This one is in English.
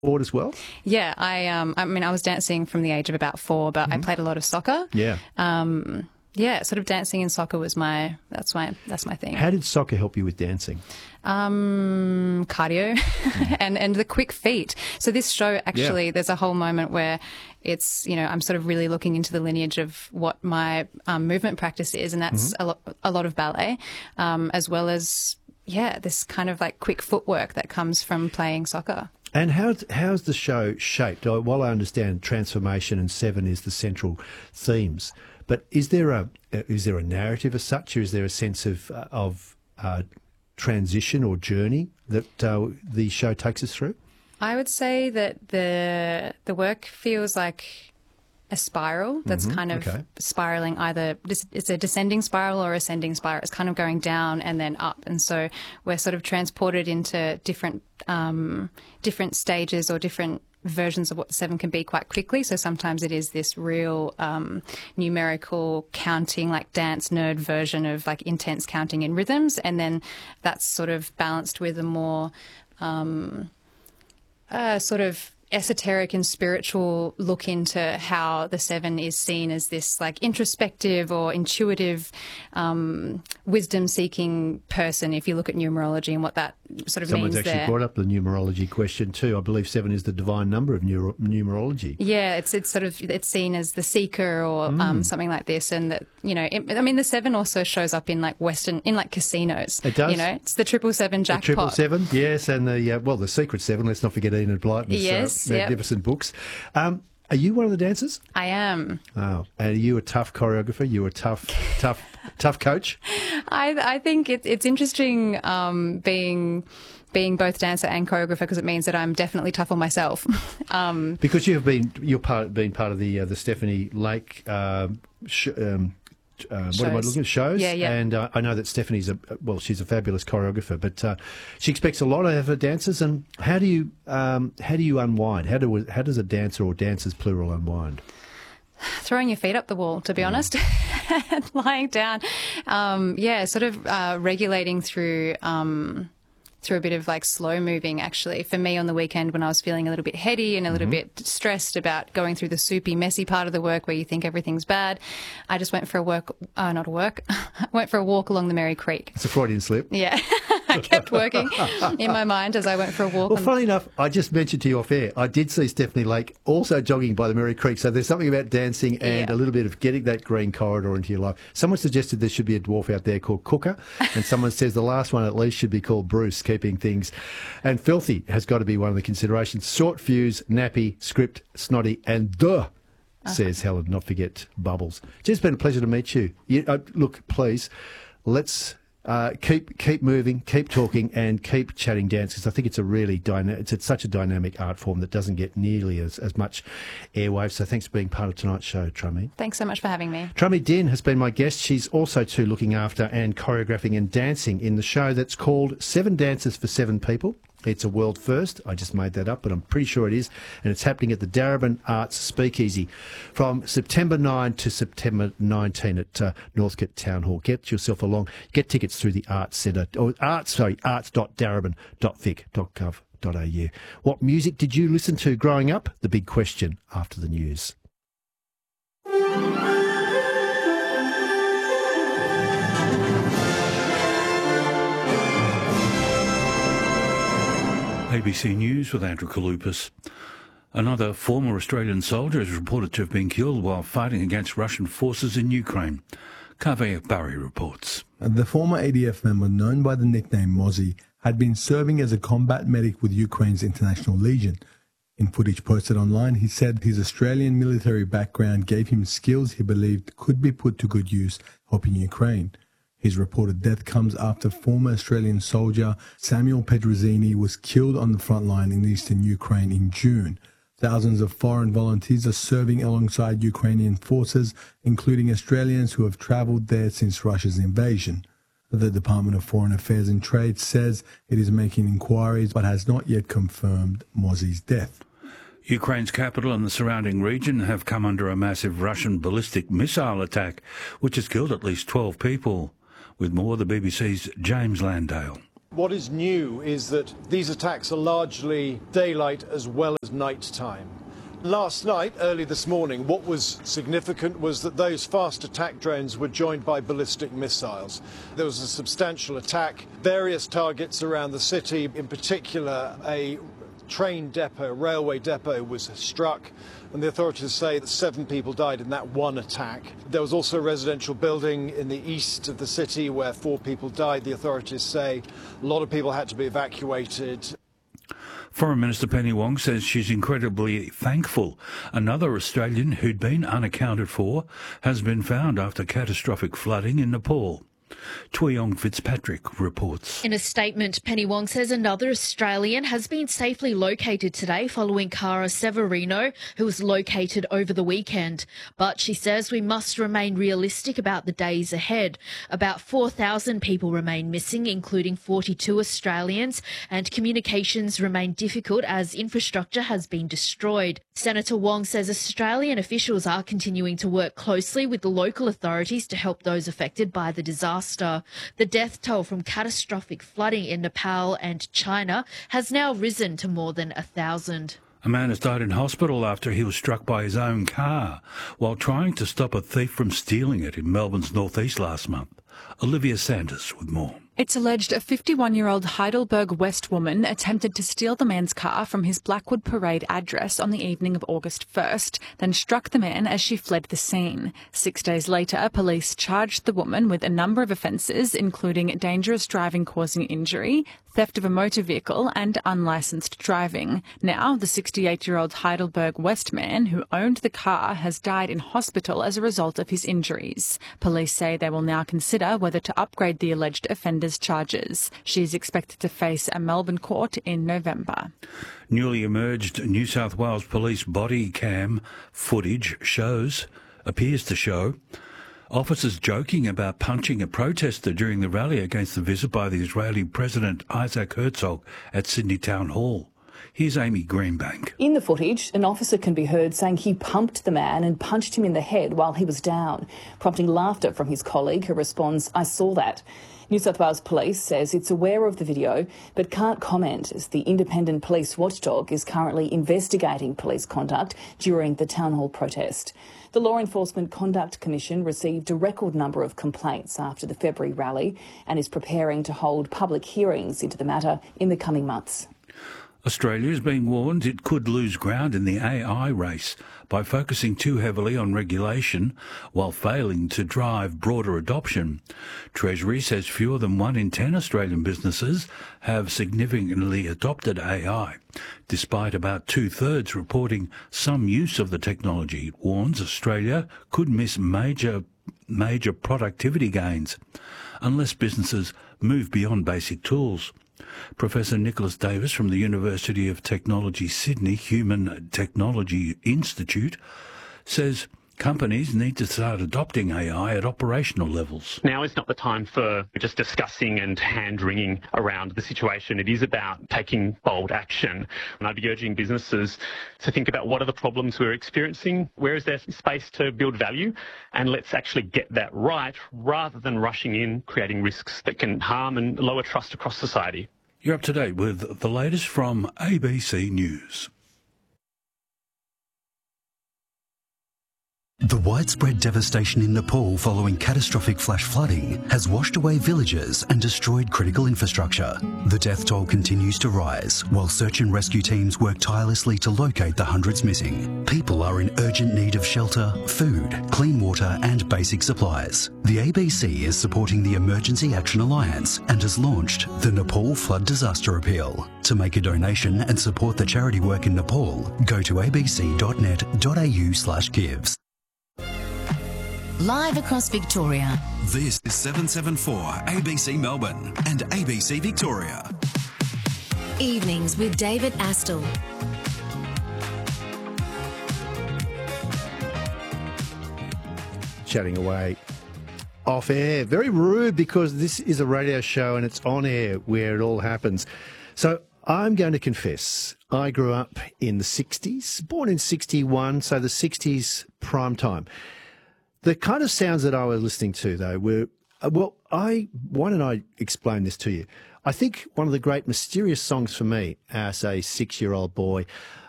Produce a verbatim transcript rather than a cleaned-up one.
sport as well? Yeah, I um, I mean, I was dancing from the age of about four, but mm-hmm. I played a lot of soccer. Yeah. Um, yeah, sort of dancing and soccer was my that's my that's my thing. How did soccer help you with dancing? Um, cardio mm. and and the quick feet. So this show actually, yeah. there's a whole moment where it's, you know, I'm sort of really looking into the lineage of what my um, movement practice is, and that's mm-hmm. a lot a lot of ballet, um, as well as yeah, this kind of like quick footwork that comes from playing soccer. And how how's the show shaped? While I understand transformation and Seven is the central themes, but is there a is there a narrative as such, or is there a sense of of uh, transition or journey that uh, the show takes us through? I would say that the the work feels like a spiral that's mm-hmm. kind of okay. spiraling, either it's a descending spiral or ascending spiral. It's kind of going down and then up, and so we're sort of transported into different um, different stages or different versions of what the Seven can be quite quickly. So sometimes it is this real um, numerical counting, like dance nerd version of like intense counting in rhythms, and then that's sort of balanced with a more um, uh, sort of esoteric and spiritual look into how the Seven is seen as this like introspective or intuitive um, wisdom-seeking person, if you look at numerology and what that sort of Someone's means there. Someone's actually brought up the numerology question too. I believe Seven is the divine number of neuro- numerology. Yeah, it's it's sort of it's seen as the seeker or mm. um, something like this, and that, you know, it, I mean, the Seven also shows up in like Western, in like casinos. It does. You know, it's the triple seven jackpot. The triple seven, yes, and the uh, well, the secret seven. Let's not forget Enid Blyton's yes, uh, magnificent yep. books. Um, Are you one of the dancers? I am. Oh, and are you a tough choreographer? You a tough, tough, tough coach? I I think it, it's interesting um, being being both dancer and choreographer, because it means that I'm definitely tough on myself. um, because you have been you're part been part of the uh, the Stephanie Lake. Uh, sh- um, Uh, what am I looking at? Shows? Yeah, yeah. And uh, I know that Stephanie's a well, she's a fabulous choreographer, but uh, she expects a lot of her dancers. And how do you um, how do you unwind? How do how does a dancer or dancers plural unwind? Throwing your feet up the wall, to be mm. honest, and lying down. Um, yeah, sort of uh, regulating through. Um, through a bit of like slow moving, actually. For me on the weekend, when I was feeling a little bit heady and a little mm-hmm. bit stressed about going through the soupy, messy part of the work where you think everything's bad, I just went for a work, uh, not a work, I went for a walk along the Merry Creek. It's a Freudian slip. Yeah. I kept working in my mind as I went for a walk. Well, funny enough, I just mentioned to you off air, I did see Stephanie Lake also jogging by the Merry Creek. So there's something about dancing and yeah. a little bit of getting that green corridor into your life. Someone suggested there should be a dwarf out there called Cooker, and someone says the last one at least should be called Bruce, keeping things. And filthy has got to be one of the considerations. Short fuse, nappy, script, snotty, and duh. Uh-huh. Says Helen, not forget Bubbles. It's been a pleasure to meet you. you uh, look, please, let's uh, keep keep moving, keep talking, and keep chatting dance, because I think it's a really dyna- it's, it's such a dynamic art form that doesn't get nearly as, as much airwaves. So thanks for being part of tonight's show, Trummy. Thanks so much for having me. Trummy Din has been my guest. She's also too looking after and choreographing and dancing in the show that's called Seven Dances for Seven People. It's a world first. I just made that up, but I'm pretty sure it is. And it's happening at the Darebin Arts Speakeasy from September ninth to September nineteenth at uh, Northcote Town Hall. Get yourself along. Get tickets through the Arts Centre, or arts, sorry, arts dot darebin dot vic dot gov dot a u. What music did you listen to growing up? The big question after the news. A B C News with Andrew Kalupas. Another former Australian soldier is reported to have been killed while fighting against Russian forces in Ukraine. Kaveh Barry reports. The former A D F member, known by the nickname Mozzie, had been serving as a combat medic with Ukraine's International Legion. In footage posted online, he said his Australian military background gave him skills he believed could be put to good use helping Ukraine. His reported death comes after former Australian soldier Samuel Pedrozzini was killed on the front line in eastern Ukraine in June. Thousands of foreign volunteers are serving alongside Ukrainian forces, including Australians who have travelled there since Russia's invasion. The Department of Foreign Affairs and Trade says it is making inquiries but has not yet confirmed Mozzie's death. Ukraine's capital and the surrounding region have come under a massive Russian ballistic missile attack, which has killed at least twelve people. With more, the B B C's James Landale. What is new is that these attacks are largely daylight as well as night time. Last night, early this morning, what was significant was that those fast attack drones were joined by ballistic missiles. There was a substantial attack, various targets around the city, in particular a train depot, railway depot was struck, and the authorities say that seven people died in that one attack. There was also a residential building in the east of the city where four people died. The authorities say a lot of people had to be evacuated. Foreign Minister Penny Wong says she's incredibly thankful another Australian who'd been unaccounted for has been found after catastrophic flooding in Nepal. Tuyong Fitzpatrick reports. In a statement, Penny Wong says another Australian has been safely located today following Cara Severino, who was located over the weekend. But she says we must remain realistic about the days ahead. About four thousand people remain missing, including forty-two Australians, and communications remain difficult as infrastructure has been destroyed. Senator Wong says Australian officials are continuing to work closely with the local authorities to help those affected by the disaster. The death toll from catastrophic flooding in Nepal and China has now risen to more than a thousand. A man has died in hospital after he was struck by his own car while trying to stop a thief from stealing it in Melbourne's northeast last month. Olivia Sanders with more. It's alleged a fifty-one-year-old Heidelberg West woman attempted to steal the man's car from his Blackwood Parade address on the evening of August first, then struck the man as she fled the scene. Six days later, police charged the woman with a number of offences, including dangerous driving causing injury, theft of a motor vehicle and unlicensed driving. Now, the sixty-eight-year-old Heidelberg West man who owned the car has died in hospital as a result of his injuries. Police say they will now consider whether to upgrade the alleged offender's charges. She is expected to face a Melbourne court in November. Newly emerged New South Wales Police body cam footage shows, appears to show, officers joking about punching a protester during the rally against the visit by the Israeli President Isaac Herzog at Sydney Town Hall. Here's Amy Greenbank. In the footage, an officer can be heard saying he pumped the man and punched him in the head while he was down, prompting laughter from his colleague who responds, "I saw that." New South Wales Police says it's aware of the video but can't comment as the independent police watchdog is currently investigating police conduct during the town hall protest. The Law Enforcement Conduct Commission received a record number of complaints after the February rally and is preparing to hold public hearings into the matter in the coming months. Australia is being warned it could lose ground in the A I race by focusing too heavily on regulation while failing to drive broader adoption. Treasury says fewer than one in ten Australian businesses have significantly adopted A I, despite about two-thirds reporting some use of the technology. It warns Australia could miss major, major productivity gains unless businesses move beyond basic tools. Professor Nicholas Davis from the University of Technology Sydney Human Technology Institute says companies need to start adopting A I at operational levels. Now is not the time for just discussing and hand-wringing around the situation. It is about taking bold action. And I'd be urging businesses to think about what are the problems we're experiencing, where is there space to build value, and let's actually get that right rather than rushing in, creating risks that can harm and lower trust across society. You're up to date with the latest from A B C News. The widespread devastation in Nepal following catastrophic flash flooding has washed away villages and destroyed critical infrastructure. The death toll continues to rise while search and rescue teams work tirelessly to locate the hundreds missing. People are in urgent need of shelter, food, clean water and basic supplies. The A B C is supporting the Emergency Action Alliance and has launched the Nepal Flood Disaster Appeal. To make a donation and support the charity work in Nepal, go to abc.net.au slash gives. Live across Victoria. This is seven seventy-four A B C Melbourne and A B C Victoria. Evenings with David Astle. Chatting away off air. Very rude because this is a radio show and it's on air where it all happens. So I'm going to confess, I grew up in the sixties, born in sixty-one, so the sixties prime time. The kind of sounds that I was listening to, though, were, well, I, why don't I explain this to you? I think one of the great mysterious songs for me as a six-year-old boy